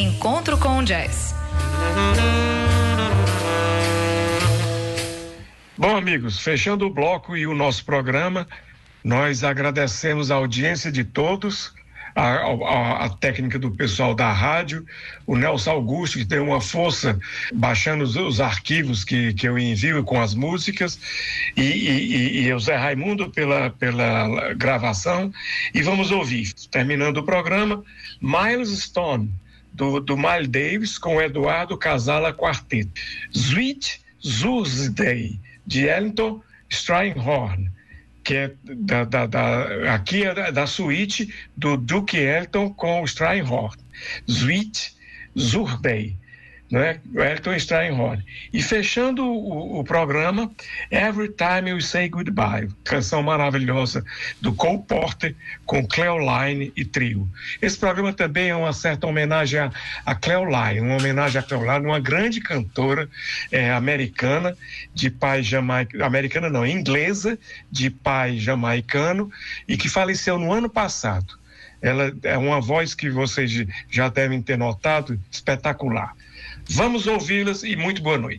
Encontro com o Jazz. Bom, amigos, fechando o bloco e o nosso programa, nós agradecemos a audiência de todos, a técnica do pessoal da rádio, o Nelson Augusto, que tem uma força baixando os arquivos que eu envio com as músicas, e o Zé Raimundo pela gravação. E vamos ouvir, terminando o programa, Miles Stone, do Miles Davis, com o Eduardo Casala Quarteto. Sweet Tuesday, de Ellington Strayhorn, que é aqui é da suíte do Duke Ellington com o Strayhorn. Sweet Tuesday, né? Ellington Strayhorn. E fechando o programa, Every Time You Say Goodbye, canção maravilhosa do Cole Porter com Cleoline e trio. Esse programa também é uma certa homenagem a Cleoline, uma homenagem a Cleoline, uma grande cantora americana, de pai americana não, inglesa, de pai jamaicano, e que faleceu no ano passado. Ela é uma voz que vocês já devem ter notado, espetacular. Vamos ouvi-las e muito boa noite.